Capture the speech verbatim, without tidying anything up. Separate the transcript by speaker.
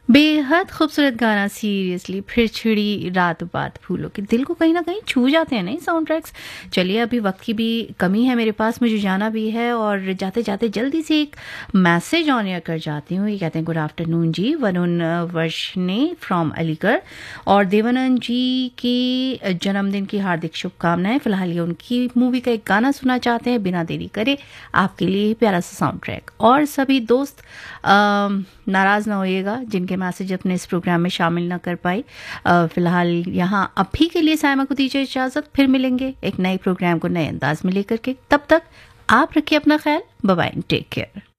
Speaker 1: बेहद खूबसूरत गाना सीरियसली। फिर छिड़ी रात बात फूलों की, दिल को कहीं ना कहीं छू जाते हैं नहीं साउंड ट्रैक्स। चलिए अभी वक्त की भी कमी है मेरे पास, मुझे जाना भी है और जाते जाते जल्दी से एक मैसेज ऑन एयर कर जाती हूँ। ये कहते हैं good afternoon ji, Varun वर्षने from Aligarh, और देवानंद जी के जन्मदिन की हार्दिक शुभकामनाएं। फिलहाल ये उनकी मूवी का एक गाना सुनना चाहते हैं, बिना देरी करे आपके लिए प्यारा सा साउंड ट्रैक। और सभी दोस्त नाराज ना होइएगा जिनके मैसेज अपने इस प्रोग्राम में शामिल ना कर पाई। फिलहाल यहाँ अभी के लिए सायमा को दीजिए इजाजत, फिर मिलेंगे एक नए प्रोग्राम को नए अंदाज में लेकर के। तब तक आप रखिए अपना ख्याल, बाय बाय, टेक केयर।